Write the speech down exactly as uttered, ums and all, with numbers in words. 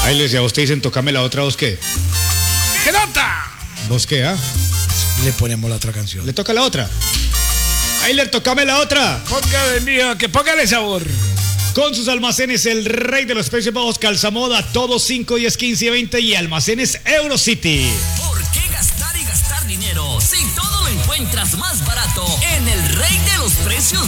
Ahí les ya usted dicen, tocame la otra, ¿vos qué? ¿Qué nota? ¿Vos qué, ah? Le ponemos la otra canción. ¿Le toca la otra? Ayler, tocame la otra. Póngale, mío, que póngale sabor. Con sus almacenes, el rey de los precios bajos, Calzamoda, todos cinco, diez, quince y veinte y almacenes Eurocity. ¿Por qué gastar y gastar dinero si todo lo encuentras más barato en el rey de los precios